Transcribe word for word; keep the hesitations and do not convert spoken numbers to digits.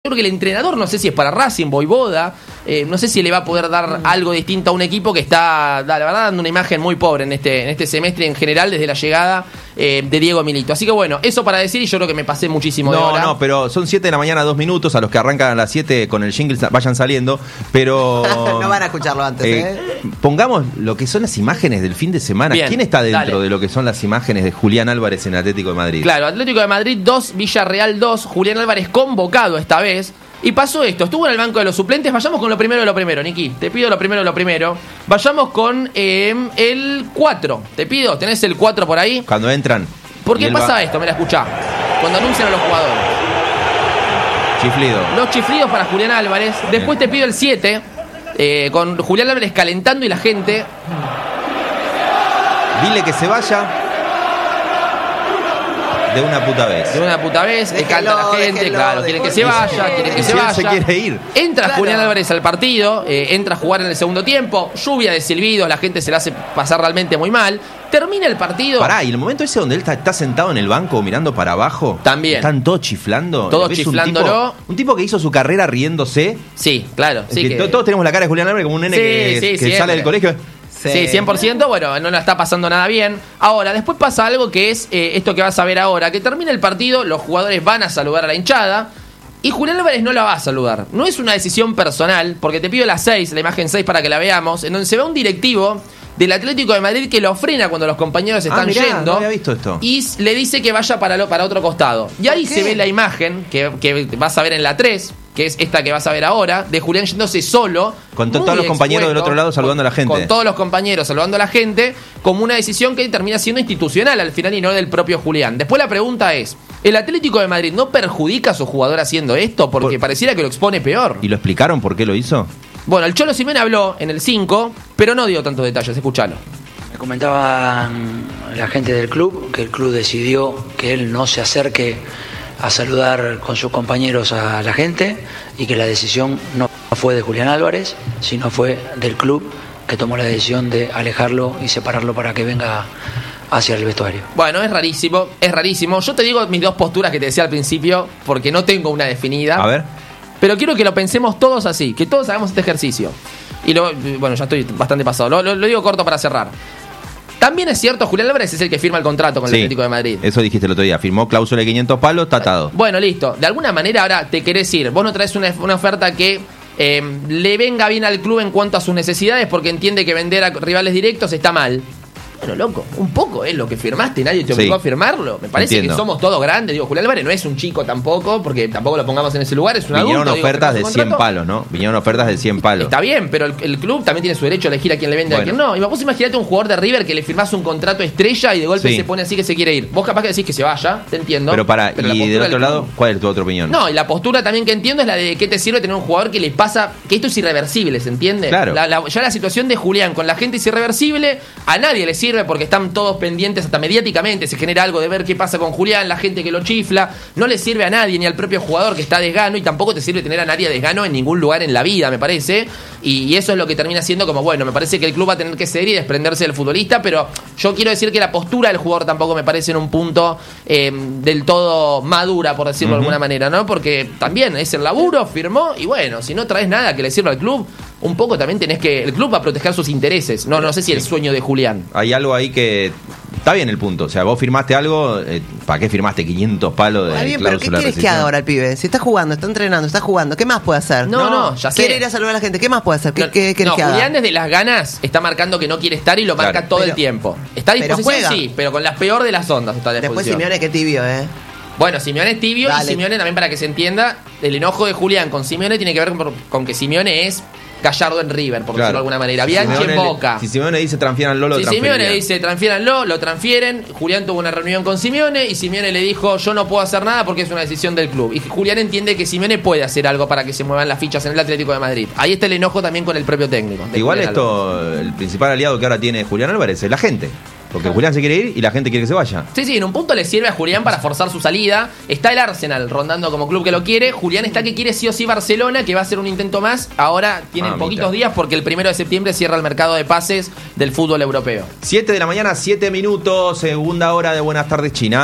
creo que el entrenador, no sé si es para Racing, Voivoda, eh, no sé si le va a poder dar algo distinto a un equipo que está, la verdad, dando una imagen muy pobre en este, en este semestre en general desde la llegada eh, de Diego Milito. Así que bueno, eso para decir, y yo creo que me pasé muchísimo de No, hora. no, pero son siete de la mañana, dos minutos, a los que arrancan a las siete con el jingle vayan saliendo, pero... No van a escucharlo antes, ¿eh? eh pongamos lo que son las imágenes del fin de semana. Bien, ¿Quién está dentro dale. de lo que son las imágenes de Julián Álvarez en Atlético de Madrid? Claro, Atlético de Madrid dos, Villarreal dos, Julián Álvarez convocado esta vez. Y pasó esto, estuvo en el banco de los suplentes. Vayamos con lo primero de lo primero, Niki. Te pido lo primero de lo primero. Vayamos con eh, el cuatro. Te pido, ¿tenés el cuatro por ahí? Cuando entran. ¿Por qué pasa va... esto? Me la escuchá. Cuando anuncian a los jugadores. Chiflido. Los chiflidos para Julián Álvarez. Después te pido el siete. Eh, con Julián Álvarez calentando y la gente. Dile que se vaya. De una puta vez. De una puta vez, le canta la gente, déjelo, claro, quieren que se vaya, quieren que Y se si él vaya. se quiere ir. Entra Claro. Julián Álvarez al partido, eh, entra a jugar en el segundo tiempo, lluvia de silbidos, la gente se la hace pasar realmente muy mal. Termina el partido. Pará, y el momento ese donde él está, está sentado en el banco mirando para abajo. También. Están todos chiflando. Todos ¿Ves chiflándolo. Un tipo, un tipo que hizo su carrera riéndose. Sí, claro. Sí, que que- to- Todos tenemos la cara de Julián Álvarez como un nene Sí, que, sí, que siempre. sale del colegio. Sí, cien por ciento, bueno, no la está pasando nada bien. Ahora, después pasa algo que es eh, esto que vas a ver ahora, que termina el partido, los jugadores van a saludar a la hinchada y Julián Álvarez no la va a saludar. No es una decisión personal, porque te pido la seis, la imagen seis para que la veamos, en donde se ve un directivo del Atlético de Madrid que lo frena cuando los compañeros están Ah, mirá, yendo no había visto esto. y le dice que vaya para, lo, para otro costado. Y ahí qué? se ve la imagen que, que vas a ver en la tres, que es esta que vas a ver ahora, de Julián yéndose solo. Con to- muy todos los compañeros del expuesto, otro lado saludando con- a la gente. Con todos los compañeros saludando a la gente, como una decisión que termina siendo institucional al final y no del propio Julián. Después la pregunta es, ¿el Atlético de Madrid no perjudica a su jugador haciendo esto? Porque Por- pareciera que lo expone peor. ¿Y lo explicaron por qué lo hizo? Bueno, el Cholo Simeone habló en el cinco, pero no dio tantos detalles, escuchalo. Me comentaban la gente del club que el club decidió que él no se acerque a saludar con sus compañeros a la gente y que la decisión no fue de Julián Álvarez, sino fue del club que tomó la decisión de alejarlo y separarlo para que venga hacia el vestuario. Bueno, es rarísimo, es rarísimo. Yo te digo mis dos posturas que te decía al principio, porque no tengo una definida. A ver. Pero quiero que lo pensemos todos así, que todos hagamos este ejercicio. Y lo, bueno, ya estoy bastante pasado. Lo, lo, lo digo corto para cerrar. También es cierto, Julián Álvarez es el que firma el contrato con el Sí, Atlético de Madrid. Eso dijiste el otro día. Firmó cláusula de quinientos palos, tatado. Bueno, listo. De alguna manera ahora te querés ir. Vos no traes una, una oferta que eh, le venga bien al club en cuanto a sus necesidades porque entiende que vender a rivales directos está mal. Bueno, loco, un poco es lo que firmaste, nadie te obligó Sí. a firmarlo. Me parece Entiendo. que somos todos grandes. Digo, Julián Álvarez no es un chico tampoco, porque tampoco lo pongamos en ese lugar, es un Vinieron adulto. digo, ofertas firmó de su cien contrato. palos, ¿no? Vinieron ofertas de cien palos. Está bien, pero el, el club también tiene su derecho a elegir a quién le vende y a Bueno. quién no. Y vos imaginate un jugador de River que le firmás un contrato estrella y de golpe Sí. se pone así que se quiere ir. Vos capaz que decís que se vaya, te entiendo. Pero para, pero la y postura del otro del lado, club- ¿cuál es tu otra opinión? No, y la postura también que entiendo es la de qué te sirve tener un jugador que le pasa, que esto es irreversible, ¿se entiende? Claro. La- la- ya la situación de Julián con la gente es irreversible, a nadie le sirve porque están todos pendientes, hasta mediáticamente se genera algo de ver qué pasa con Julián, la gente que lo chifla, no le sirve a nadie, ni al propio jugador que está desgano, y tampoco te sirve tener a nadie desgano en ningún lugar en la vida, me parece, y, y eso es lo que termina siendo como, bueno, me parece que el club va a tener que ceder y desprenderse del futbolista, pero yo quiero decir que la postura del jugador tampoco me parece en un punto eh, del todo madura, por decirlo de Ujú. alguna manera, ¿no? Porque también es el laburo, firmó, y bueno, si no traes nada que le sirva al club, un poco también tenés que, el club va a proteger sus intereses, no, no sé si el sueño de Julián. Hay algo ahí que... Está bien el punto. O sea, vos firmaste algo, eh, ¿para qué firmaste quinientos palos de Está bien, pero ¿qué cláusula de quieres que rescisión? haga ahora el pibe? Si está jugando, está entrenando, está jugando, ¿qué más puede hacer? No, no, ya sé. Quiere ir a saludar a la gente, ¿qué más puede hacer? ¿Qué, No, qué querés no, que haga? Julián desde las ganas está marcando que no quiere estar y lo marca Claro. todo Pero- el tiempo. Está a pero disposición, juega. sí, pero con la peor de las ondas está a Después disposición. Simeone, qué tibio, ¿eh? Bueno, Simeone es tibio Dale. y Simeone también, para que se entienda, el enojo de Julián con Simeone tiene que ver con, con que Simeone es Gallardo en River, por Claro. decirlo de alguna manera. Si Bianchi en Simeone le- Boca. Si Simeone dice transfieran Lolo, Si Simeone dice transfiéranlo, lo transfieren. Julián tuvo una reunión con Simeone y Simeone le dijo yo no puedo hacer nada porque es una decisión del club. Y Julián entiende que Simeone puede hacer algo para que se muevan las fichas en el Atlético de Madrid. Ahí está el enojo también con el propio técnico. de Igual Julián Álvarez. esto, el principal aliado que ahora tiene Julián Álvarez es la gente. Porque Julián se quiere ir y la gente quiere que se vaya. Sí, sí, en un punto le sirve a Julián para forzar su salida. Está el Arsenal rondando como club que lo quiere. Julián está que quiere sí o sí Barcelona, que va a hacer un intento más. Ahora tienen Mamita. poquitos días porque el primero de septiembre cierra el mercado de pases del fútbol europeo. siete de la mañana, siete minutos, segunda hora de Buenas Tardes China.